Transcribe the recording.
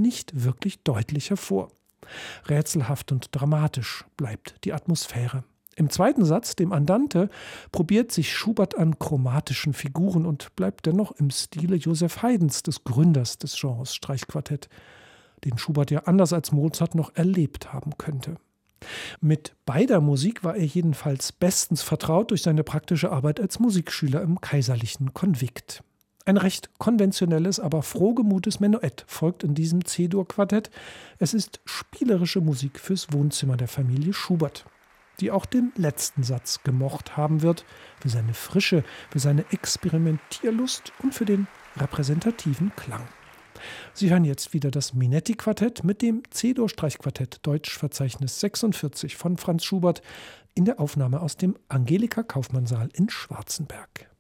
nicht wirklich deutlich hervor. Rätselhaft und dramatisch bleibt die Atmosphäre. Im zweiten Satz, dem Andante, probiert sich Schubert an chromatischen Figuren und bleibt dennoch im Stile Joseph Haydns, des Gründers des Genres Streichquartett, den Schubert ja anders als Mozart noch erlebt haben könnte. Mit beider Musik war er jedenfalls bestens vertraut durch seine praktische Arbeit als Musikschüler im Kaiserlichen Konvikt. Ein recht konventionelles, aber frohgemutes Menuett folgt in diesem C-Dur-Quartett. Es ist spielerische Musik fürs Wohnzimmer der Familie Schubert, die auch den letzten Satz gemocht haben wird, für seine Frische, für seine Experimentierlust und für den repräsentativen Klang. Sie hören jetzt wieder das Minetti-Quartett mit dem C-Dur-Streichquartett Deutschverzeichnis 46 von Franz Schubert in der Aufnahme aus dem Angelika-Kauffmann-Saal in Schwarzenberg.